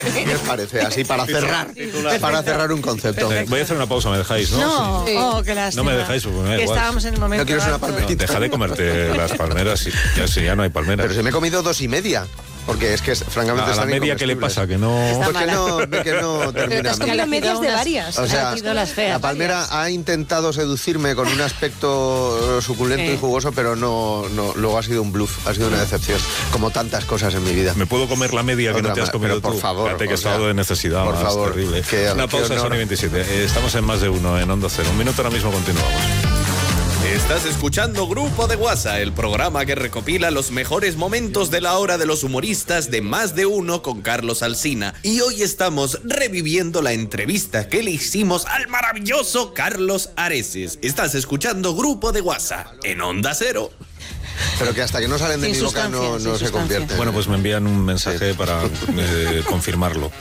¿Qué os parece? Así para cerrar un concepto. Voy a hacer una pausa, ¿me dejáis, no? No, Sí. Qué lástima. No me dejáis, porque me da que igual. estábamos en el momento. ¿No quieres una alto. palmerita? Deja de comerte las palmeras, si ya no hay palmeras. Pero se me he comido 2,5. Porque es que, francamente, A la están media, ¿qué le pasa? Que no... Pues que no Pero te termina. has comido medias de varias. O sea, las feas, la palmera ha intentado seducirme con un aspecto suculento y jugoso, pero no, luego ha sido un bluff, ha sido una decepción, como tantas cosas en mi vida. ¿Me puedo comer la media que Otra no te has más, comido pero por tú? favor, Fíjate que o sea, estado de necesidad por más favor, terrible. Una pausa, Sony 27. Estamos en Más de Uno, en Onda Cero. Un minuto, ahora mismo continuamos. Estás escuchando Grupo de WhatsApp, el programa que recopila los mejores momentos de la hora de los humoristas de Más de Uno con Carlos Alsina. Y hoy estamos reviviendo la entrevista que le hicimos al maravilloso Carlos Areces. Estás escuchando Grupo de WhatsApp en Onda Cero. Pero que hasta que no salen de mi boca no se convierten. Bueno, pues me envían un mensaje para confirmarlo.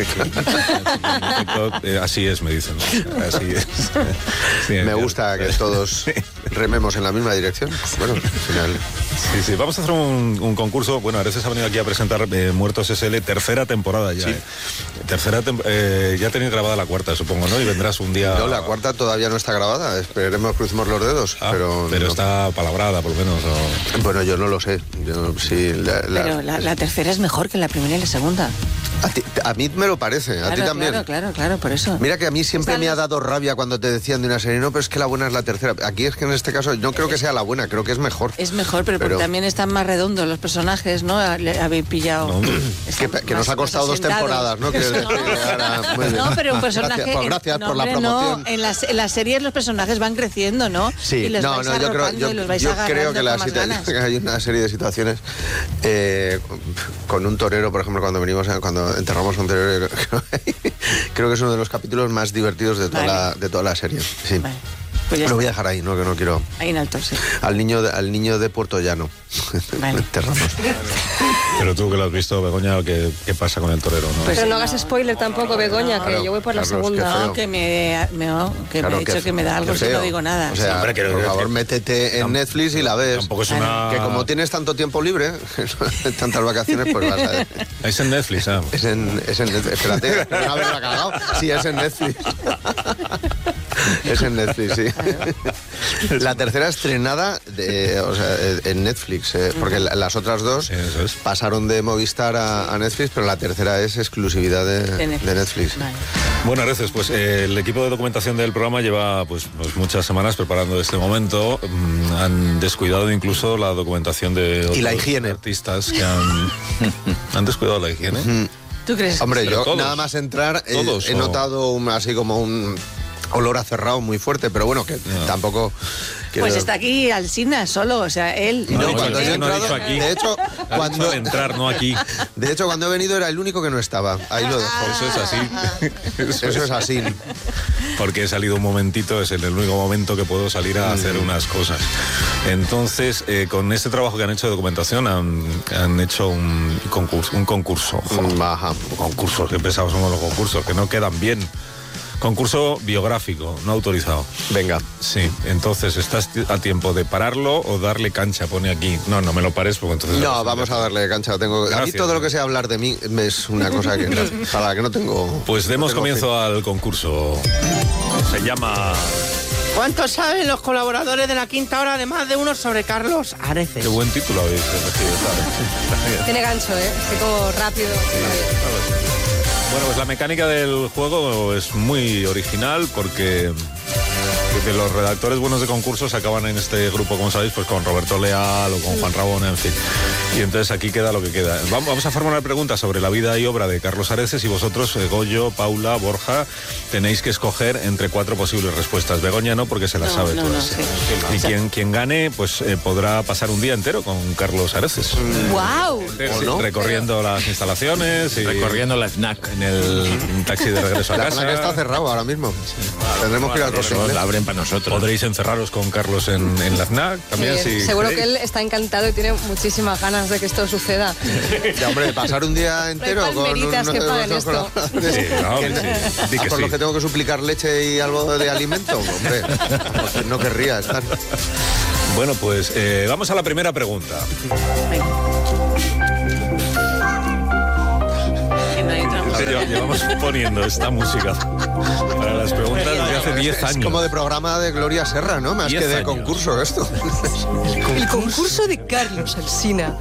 Así es, me dicen. Así es. Sí, me gusta que todos rememos en la misma dirección. Bueno, al final... Sí. Vamos a hacer un concurso. Bueno, Areces ha venido aquí a presentar Muertos SL, tercera temporada ya. Sí. Ya tenéis grabada la cuarta, supongo, ¿no? Y vendrás un día... No, la cuarta todavía no está grabada. Esperemos, crucemos los dedos. Pero no. Está palabrada, por lo menos. Bueno, yo no lo sé. Pero la tercera es mejor que la primera y la segunda. A mí me lo parece, a ti también. Claro, por eso. Mira que a mí siempre me ha dado rabia cuando te decían de una serie, no, pero es que la buena es la tercera. Aquí es que en este caso no creo que sea la buena, creo que es mejor. Es mejor, pero porque también están más redondos los personajes, ¿no? Habéis pillado... No, que nos ha costado 2 temporadas, ¿no? No, pero un personaje... Gracias por la promoción. No, en las series los personajes van creciendo, ¿no? Sí, y los vais arropando y los vais creo que que hay una serie de situaciones con un torero, por ejemplo, cuando enterramos a un torero, creo que es uno de los capítulos más divertidos de toda la serie. Sí. Vale. Pues lo voy a dejar ahí, ¿no? Que no quiero... Ahí en alto, sí. Al niño de Puerto Llano. Vale. Enterramos. Pero tú que lo has visto, Begoña, ¿qué pasa con el torero? ¿No? Pero no hagas spoiler tampoco, Begoña, que yo voy por la segunda. No, que me ha dicho que me da algo si no digo nada. O sea, por favor, métete en Netflix y la ves. Tampoco es una... Que como tienes tanto tiempo libre, tantas vacaciones, pues vas a ver. Es en Netflix, ¿ah? Es en Netflix. Espérate, no haberla cagado. Sí, es en Netflix. Es en Netflix, sí. La tercera estrenada en Netflix, porque las otras dos pasaron de Movistar a Netflix, pero la tercera es exclusividad de Netflix. Vale. Bueno, Areces, pues el equipo de documentación del programa lleva pues muchas semanas preparando este momento. Han descuidado incluso la documentación de otros artistas que han descuidado la higiene. ¿Tú crees? Hombre, yo nada más entrar he notado así como un olor a cerrado muy fuerte, pero bueno, que tampoco... Pues está aquí Alsina solo, o sea, él... No, cuando yo he entrado, aquí. de hecho, cuando entrar, no aquí. De hecho, cuando he venido era el único que no estaba. Ahí lo dejo. Eso es así. Eso es así. Porque he salido un momentito, es el único momento que puedo salir a hacer unas cosas. Entonces, con este trabajo que han hecho de documentación, han hecho un concurso. Ajá. Concursos, qué pesados somos los concursos, que no quedan bien. Concurso biográfico, no autorizado. Venga. Sí, entonces, ¿estás a tiempo de pararlo o darle cancha? Pone aquí. No me lo pares porque entonces... No, vamos a darle cancha. A mí todo lo que sea hablar de mí es una cosa para la que no tengo... Pues demos comienzo al concurso. Se llama... ¿Cuánto saben los colaboradores de la Quinta Hora de Más de Uno sobre Carlos Areces? Qué buen título habéis elegido. Tiene gancho, así como rápido. Sí. Bueno, pues la mecánica del juego es muy original porque los redactores buenos de concursos acaban en este grupo, como sabéis, pues con Roberto Leal o con Juan Rabona, en fin. Y entonces aquí queda lo que queda. Vamos a formular preguntas sobre la vida y obra de Carlos Areces y vosotros, Goyo, Paula, Borja, tenéis que escoger entre 4 posibles respuestas. Begoña no, porque se las sabe todas. Sí. Y quien gane, pues podrá pasar un día entero con Carlos Areces. ¡Guau! Recorriendo las instalaciones y recorriendo la FNAC en el taxi de regreso a casa. La FNAC está cerrado ahora mismo. Tendremos que ir al Corte Inglés. La abren para nosotros. Podréis encerraros con Carlos en la FNAC también. Sí, seguro que él está encantado y tiene muchísimas ganas de que esto suceda. Ya, hombre, pasar un día entero con palmeritas que paguen esto. Por lo que tengo que suplicar leche y algo de alimento, hombre, no querría estar. Bueno, pues vamos a la primera pregunta. Llevamos poniendo esta música para las preguntas desde hace 10 años. Es como de programa de Gloria Serra, ¿no? Más que de años. concurso esto. El concurso de Carlos Alsina.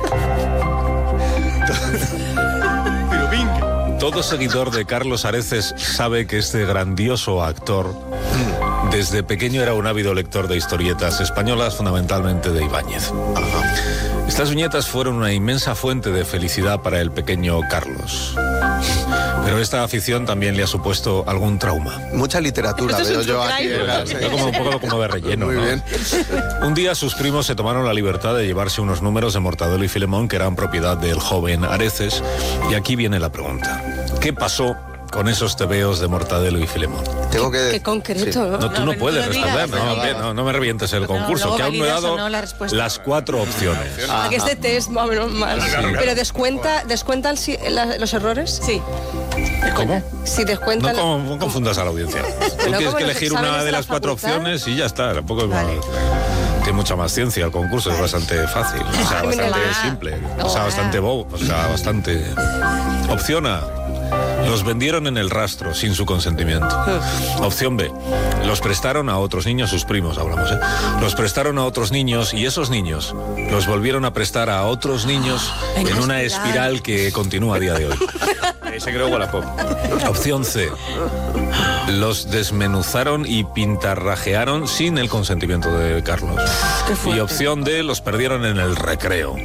Todo seguidor de Carlos Areces sabe que este grandioso actor desde pequeño era un ávido lector de historietas españolas, fundamentalmente de Ibáñez. Estas viñetas fueron una inmensa fuente de felicidad para el pequeño Carlos. Pero esta afición también le ha supuesto algún trauma. Mucha literatura Esto es veo un yo true aquí. crime. Era como un poco como de relleno, Muy ¿no? bien. Un día sus primos se tomaron la libertad de llevarse unos números de Mortadelo y Filemón que eran propiedad del joven Areces. Y aquí viene la pregunta. ¿Qué pasó con esos tebeos de Mortadelo y Filemón? Tengo que... Qué concreto, Sí. ¿no? No, tú no pero puedes no lo digas, responder, no me revientes el concurso, luego que aún no he validas dado o no la respuesta. las 4 opciones. Porque es de test, más o menos mal. Pero ¿descuentan los errores? Sí. ¿Cómo? Si No descuentan... confundas a la audiencia. Tú tienes como que los elegir exámenes una de de la las 4 facultad. opciones y ya está. Tampoco es Vale. tiene mucha más ciencia el concurso, es bastante fácil, o sea, Ay, bastante mira. simple, o sea, bastante bobo, o sea, bastante... Opción A. Los vendieron en el rastro sin su consentimiento. Opción B. Los prestaron a otros niños, sus primos hablamos, ¿eh? Los prestaron a otros niños y esos niños los volvieron a prestar a otros niños en una espiral que continúa a día de hoy. Se creó Wallapop. Opción C. Los desmenuzaron y pintarrajearon sin el consentimiento de Carlos. Y opción D. Los perdieron en el recreo.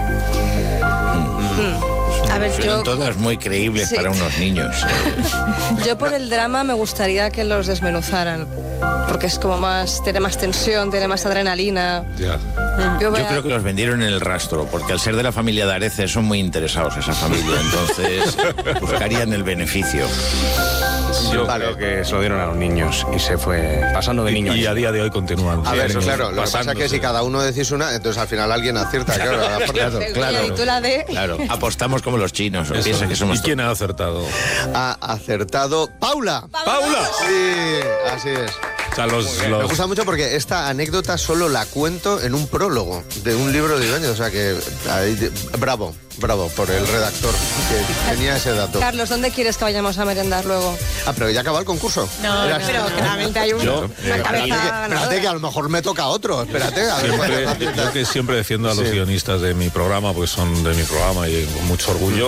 A ver, Son todas muy creíbles Sí. para unos niños. yo por el drama me gustaría que los desmenuzaran. Porque es como más... Tiene más tensión, tiene más adrenalina. Ya. Yo Yo creo que los vendieron en el rastro, porque al ser de la familia de Areces son muy interesados esa familia, entonces buscarían el beneficio. Yo Creo que se lo dieron a los niños y se fue pasando de niños. y a día de hoy continúan. A ver, Niños claro, lo que pasa es que pasándose. si cada uno decís una, entonces al final alguien acierta. Claro, Y tú la de... Claro, apostamos como los chinos, Eso. piensan que somos ¿Y quién ha acertado? Ha acertado Paula. ¡Paula! Sí, así es. O sea, Me gusta mucho porque esta anécdota solo la cuento en un prólogo de un libro de Ibáñez. O sea que, bravo por el redactor que tenía ese dato. Carlos, ¿dónde quieres que vayamos a merendar luego? Ah, pero ya acabó el concurso. No, Era- no, Pero claramente hay una Espérate que a lo mejor me toca otro. Espérate, a ver cuál Siempre, yo que siempre defiendo a los guionistas de mi programa, porque son de mi programa y con mucho orgullo,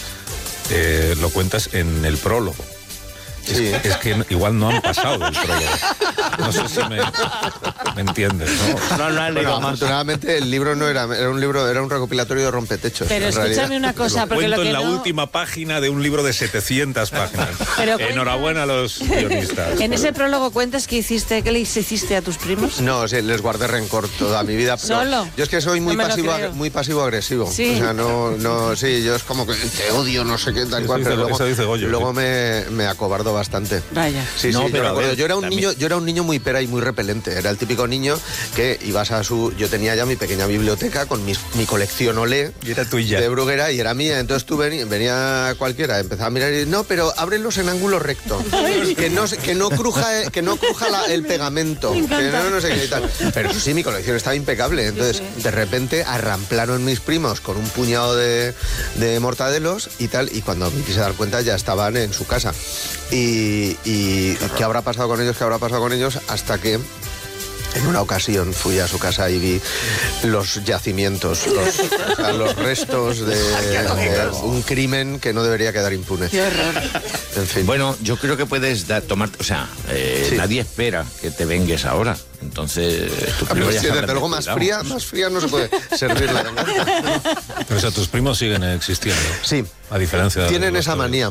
lo cuentas en el prólogo. Sí. Es que igual no han pasado del prólogo. No sé si me entiendes, ¿no? No han Bueno, leído más. afortunadamente el libro no era un libro, era un recopilatorio de rompetechos. Pero en realidad. escúchame una cosa, porque Cuento lo que en la no... última página de un libro de 700 páginas. Pero cuenta- Enhorabuena a los guionistas. En ese prólogo cuentas que les hiciste a tus primos. No, sí, les guardé rencor toda mi vida. Pero ¿Solo? Yo es que soy muy No me lo creo. pasivo-agresivo. Sí. O sea, no, sí, yo es como que te odio, no sé qué, tal Eso cual. dice- Pero luego, eso dice Goyo, luego sí. me acobardo bastante. Vaya. Sí, No, sí, pero yo, a recuerdo, ver, yo era un también- niño, yo era un niño muy pera y muy repelente. Era el típico niño que ibas a yo tenía ya mi pequeña biblioteca con mi colección Olé Y era tuya. de Bruguera y era mía. Entonces tú venía cualquiera, empezaba a mirar y no, pero ábrelos en ángulo recto, que no cruja el pegamento, que no sé qué y tal. Pero eso sí, mi colección estaba impecable. Entonces de repente arramplaron mis primos con un puñado de mortadelos y tal, y cuando me quise dar cuenta ya estaban en su casa. Y ¿qué habrá pasado con ellos? ¿Qué habrá pasado con ellos? Hasta que en una ocasión fui a su casa y vi los yacimientos, los restos de un crimen que no debería quedar impune. Qué horror. En fin. Bueno, yo creo que puedes tomar, o sea, Sí. nadie espera que te vengues ahora, entonces tu primo Pero ya sí, sabrá desde luego cuidado. más fría no se puede servir la venganza. Pero, o sea, tus primos siguen existiendo. Sí. A diferencia de Tienen los esa que- manía.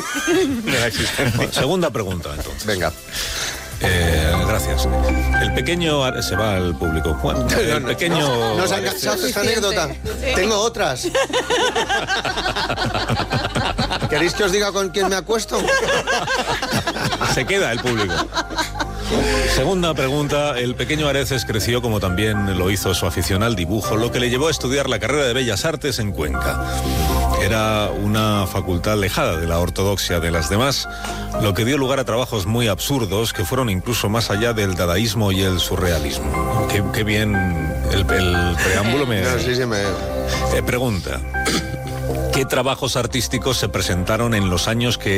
Segunda pregunta, entonces. Venga. Gracias. El pequeño se va al público. Bueno, el pequeño ¿Nos ha enganchado esta anécdota? Tengo otras. ¿Queréis que os diga con quién me acuesto? se queda el público. Segunda pregunta. El pequeño Areces creció, como también lo hizo su afición al dibujo, lo que le llevó a estudiar la carrera de Bellas Artes en Cuenca. Era una facultad alejada de la ortodoxia de las demás, lo que dio lugar a trabajos muy absurdos que fueron incluso más allá del dadaísmo y el surrealismo. Qué bien el preámbulo me... No, sí, me... Pregunta. ¿Qué trabajos artísticos se presentaron en los años que